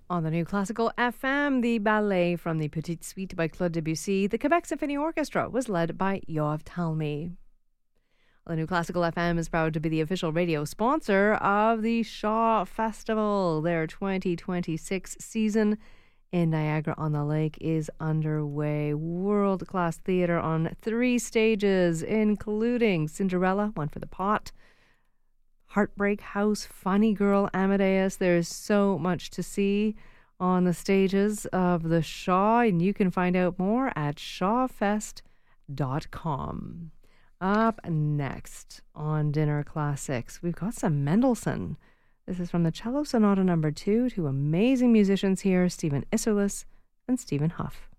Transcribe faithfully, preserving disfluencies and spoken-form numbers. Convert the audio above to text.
On the New Classical F M, the ballet from the Petite Suite by Claude Debussy, the Quebec Symphony Orchestra was led by Yoav Talmy. The New Classical F M is proud to be the official radio sponsor of the Shaw Festival. Their twenty twenty-six season in Niagara-on-the-Lake is underway. World-class theatre on three stages, including Cinderella, One for the Pot, Heartbreak House, Funny Girl, Amadeus. There's so much to see on the stages of the Shaw, and you can find out more at shawfest dot com. Up next on Dinner Classics, we've got some Mendelssohn. This is from the Cello Sonata number two, two amazing musicians here, Stephen Isserlis and Stephen Huff.